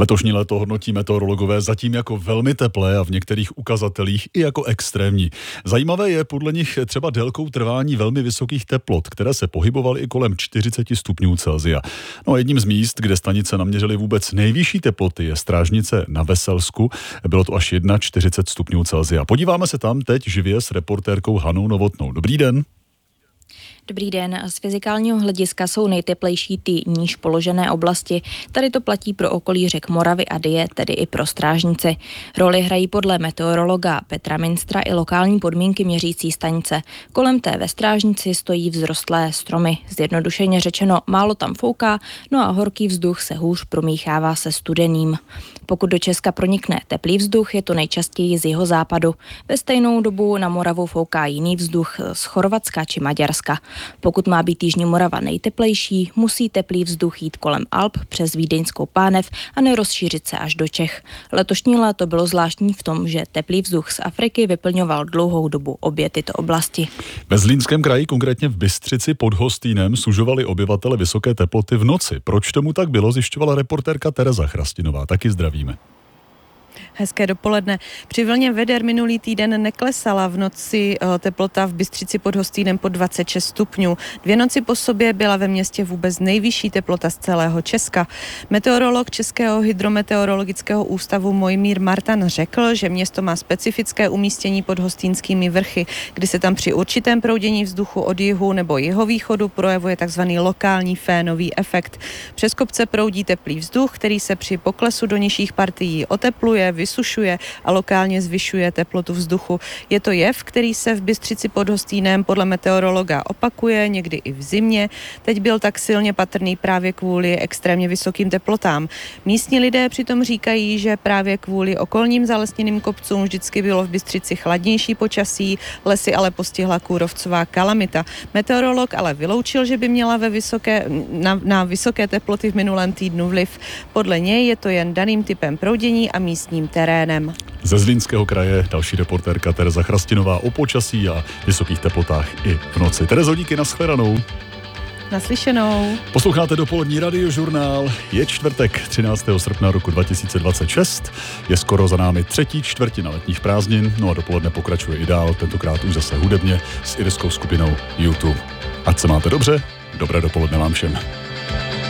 Letošní léto hodnotí meteorologové zatím jako velmi teplé a v některých ukazatelích i jako extrémní. Zajímavé je podle nich třeba délkou trvání velmi vysokých teplot, které se pohybovaly i kolem 40 stupňů Celsia. No a jedním z míst, kde stanice naměřily vůbec nejvyšší teploty, je Strážnice na Veselsku. Bylo to až 41 stupňů Celsia. Podíváme se tam teď živě s reportérkou Hanou Novotnou. Dobrý den. Dobrý den. Z fyzikálního hlediska jsou nejteplejší ty níž položené oblasti. Tady to platí pro okolí řek Moravy a Dyje, tedy i pro Strážnici. Roli hrají podle meteorologa Petra Minstra i lokální podmínky měřící stanice. Kolem té ve Strážnici stojí vzrostlé stromy. Zjednodušeně řečeno, málo tam fouká, no a horký vzduch se hůř promíchává se studeným. Pokud do Česka pronikne teplý vzduch, je to nejčastěji z jihozápadu. Ve stejnou dobu na Moravu fouká jiný vzduch z Chorvatska či Maďarska. Pokud má být jižní Morava nejteplejší, musí teplý vzduch jít kolem Alp přes Vídeňskou pánev a nerozšířit se až do Čech. Letošní léto bylo zvláštní v tom, že teplý vzduch z Afriky vyplňoval dlouhou dobu obě tyto oblasti. Ve Zlínském kraji, konkrétně v Bystřici pod Hostýnem, sužovali obyvatele vysoké teploty v noci. Proč tomu tak bylo, zjišťovala reportérka Tereza Chrastinová. Taky zdravíme. Hezké dopoledne. Při vlně veder minulý týden neklesala v noci teplota v Bystřici pod Hostýnem pod 26 stupňů. 2 noci po sobě byla ve městě vůbec nejvyšší teplota z celého Česka. Meteorolog Českého hydrometeorologického ústavu Mojmír Martan řekl, že město má specifické umístění pod Hostýnskými vrchy, kdy se tam při určitém proudění vzduchu od jihu nebo jihovýchodu projevuje tzv. Lokální fénový efekt. Přes kopce proudí teplý vzduch, který se při poklesu do nižších partií otepluje, vysušuje a lokálně zvyšuje teplotu vzduchu. Je to jev, který se v Bystřici pod Hostýnem podle meteorologa opakuje, někdy i v zimě. Teď byl tak silně patrný právě kvůli extrémně vysokým teplotám. Místní lidé přitom říkají, že právě kvůli okolním zalesněným kopcům vždycky bylo v Bystřici chladnější počasí, lesy ale postihla kůrovcová kalamita. Meteorolog ale vyloučil, že by měla na vysoké teploty v minulém týdnu vliv. Podle něj je to jen daným typem proudění a místním terénem. Ze Zlínského kraje další reportérka Tereza Chrastinová o počasí a vysokých teplotách i v noci. Terezo, díky, nashledanou. Naslyšenou. Posloucháte dopolední radiožurnál. Je čtvrtek 13. srpna roku 2026. Je skoro za námi 3/4 letních prázdnin. No a dopoledne pokračuje i dál, tentokrát už zase hudebně s irskou skupinou YouTube. Ať se máte dobře, dobré dopoledne vám všem.